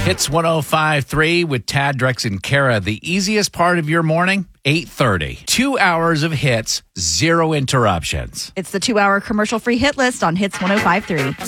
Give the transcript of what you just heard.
Hits 105.3 with Tad, Drex, and Kara. The easiest part of your morning, 8:30. 2 hours of hits, zero interruptions. It's the 2-hour commercial-free hit list on Hits 105.3.